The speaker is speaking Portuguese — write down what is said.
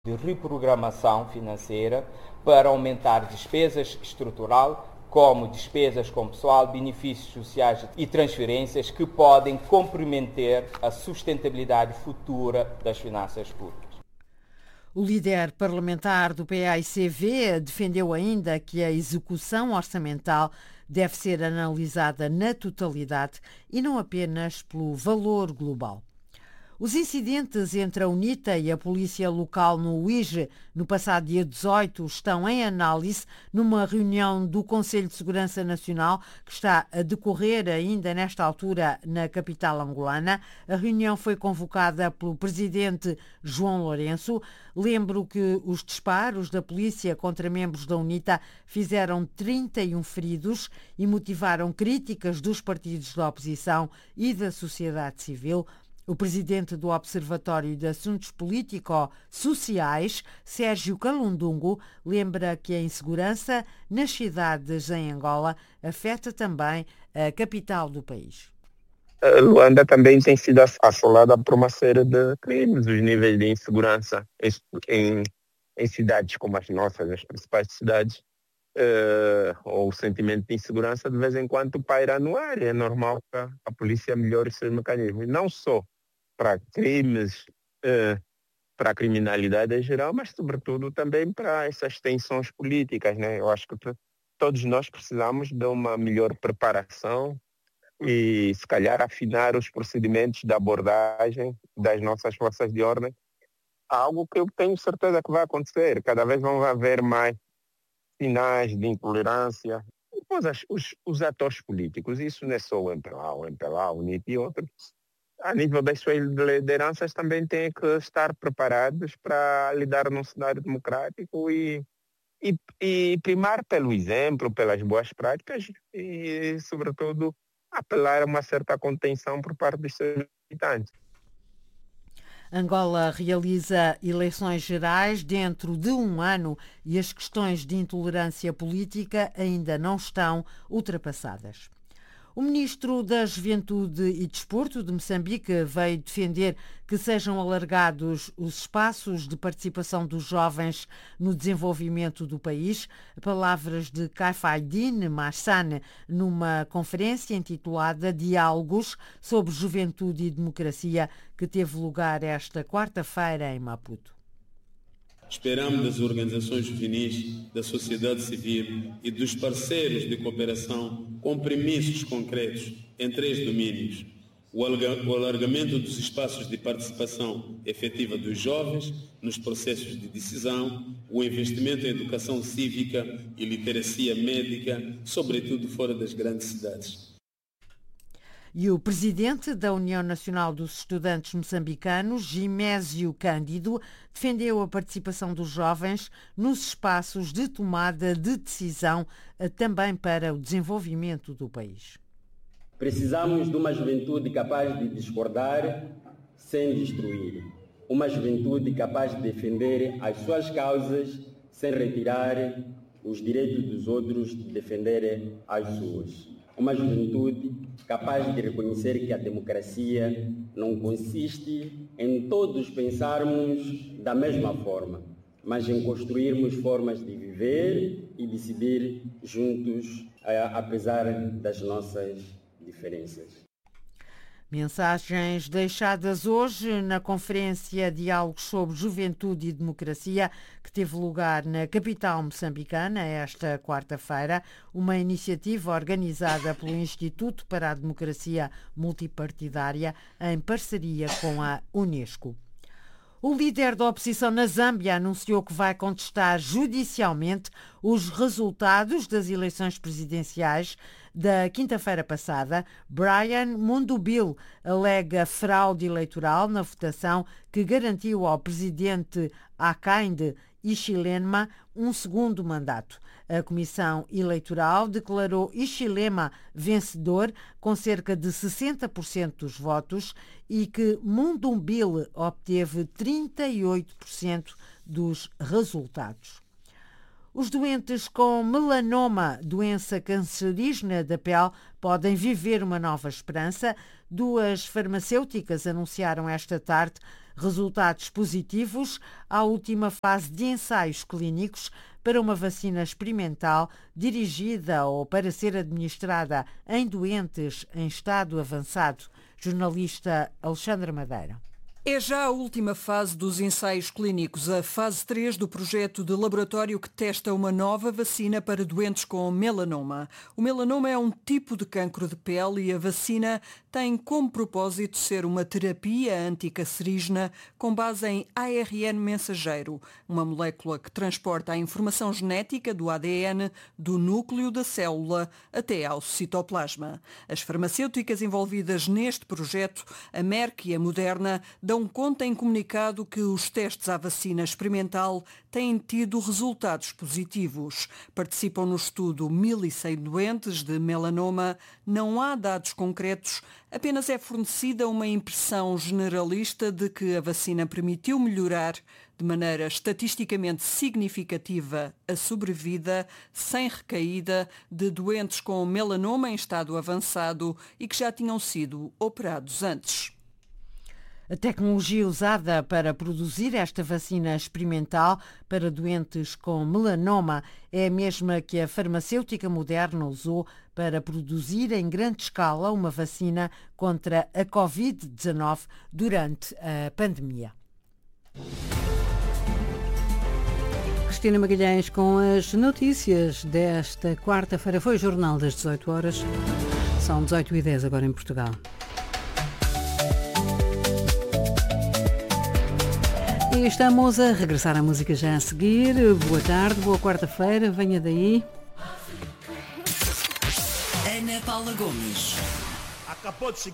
de reprogramação financeira para aumentar despesas estrutural, como despesas com pessoal, benefícios sociais e transferências que podem comprometer a sustentabilidade futura das finanças públicas. O líder parlamentar do PAICV defendeu ainda que a execução orçamental deve ser analisada na totalidade e não apenas pelo valor global. Os incidentes entre a UNITA e a polícia local no Uíge, no passado dia 18, estão em análise numa reunião do Conselho de Segurança Nacional que está a decorrer ainda nesta altura na capital angolana. A reunião foi convocada pelo presidente João Lourenço. Lembro que os disparos da polícia contra membros da UNITA fizeram 31 feridos e motivaram críticas dos partidos da oposição e da sociedade civil. O presidente do Observatório de Assuntos Político-Sociais, Sérgio Calundungo, lembra que a insegurança nas cidades em Angola afeta também a capital do país. Luanda também tem sido assolada por uma série de crimes. Os níveis de insegurança em cidades como as nossas, as principais cidades, ou o sentimento de insegurança de vez em quando paira no ar. É normal que a polícia melhore os seus mecanismos, não só para crimes, para a criminalidade em geral, mas sobretudo também para essas tensões políticas, né? Eu acho que todos nós precisamos de uma melhor preparação e se calhar afinar os procedimentos de abordagem das nossas forças de ordem, algo que eu tenho certeza que vai acontecer. Cada vez vão haver mais sinais de intolerância. Depois os atores políticos, isso não é só o MPLA, o UNIT e outros, a nível das suas lideranças também têm que estar preparados para lidar num cenário democrático e primar pelo exemplo, pelas boas práticas e, sobretudo, apelar a uma certa contenção por parte dos seus militantes. Angola realiza eleições gerais dentro de um ano e as questões de intolerância política ainda não estão ultrapassadas. O ministro da Juventude e Desporto de Moçambique veio defender que sejam alargados os espaços de participação dos jovens no desenvolvimento do país. Palavras de Kaifaidine Massane numa conferência intitulada Diálogos sobre Juventude e Democracia, que teve lugar esta quarta-feira em Maputo. Esperamos das organizações juvenis, da sociedade civil e dos parceiros de cooperação compromissos concretos em 3 domínios: o alargamento dos espaços de participação efetiva dos jovens nos processos de decisão, o investimento em educação cívica e literacia médica, sobretudo fora das grandes cidades. E o presidente da União Nacional dos Estudantes Moçambicanos, Gimésio Cândido, defendeu a participação dos jovens nos espaços de tomada de decisão também para o desenvolvimento do país. Precisamos de uma juventude capaz de discordar sem destruir. Uma juventude capaz de defender as suas causas sem retirar os direitos dos outros de defender as suas. Uma juventude capaz de reconhecer que a democracia não consiste em todos pensarmos da mesma forma, mas em construirmos formas de viver e decidir juntos, apesar das nossas diferenças. Mensagens deixadas hoje na Conferência Diálogos sobre Juventude e Democracia, que teve lugar na capital moçambicana esta quarta-feira, uma iniciativa organizada pelo Instituto para a Democracia Multipartidária em parceria com a Unesco. O líder da oposição na Zâmbia anunciou que vai contestar judicialmente os resultados das eleições presidenciais da quinta-feira passada. Brian Mundubil alega fraude eleitoral na votação que garantiu ao presidente Hakainde Hichilema um segundo mandato. A Comissão Eleitoral declarou Hichilema vencedor com cerca de 60% dos votos e que Mundubil obteve 38% dos resultados. Os doentes com melanoma, doença cancerígena da pele, podem viver uma nova esperança. 2 farmacêuticas anunciaram esta tarde resultados positivos à última fase de ensaios clínicos para uma vacina experimental dirigida ou para ser administrada em doentes em estado avançado. Jornalista Alexandra Madeira. É já a última fase dos ensaios clínicos, a fase 3 do projeto de laboratório que testa uma nova vacina para doentes com melanoma. O melanoma é um tipo de cancro de pele e a vacina tem como propósito ser uma terapia anticancerígena com base em ARN mensageiro, uma molécula que transporta a informação genética do ADN do núcleo da célula até ao citoplasma. As farmacêuticas envolvidas neste projeto, a Merck e a Moderna, dão conta em comunicado que os testes à vacina experimental têm tido resultados positivos. Participam no estudo 1.100 doentes de melanoma. Não há dados concretos, apenas é fornecida uma impressão generalista de que a vacina permitiu melhorar de maneira estatisticamente significativa a sobrevida sem recaída de doentes com melanoma em estado avançado e que já tinham sido operados antes. A tecnologia usada para produzir esta vacina experimental para doentes com melanoma é a mesma que a farmacêutica Moderna usou para produzir em grande escala uma vacina contra a Covid-19 durante a pandemia. Cristina Magalhães com as notícias desta quarta-feira. Foi o Jornal das 18 horas. São 18h10 agora em Portugal. E estamos a regressar à música já a seguir. Boa tarde, boa quarta-feira, venha daí. Ana Paula Gomes. Acabou de chegar.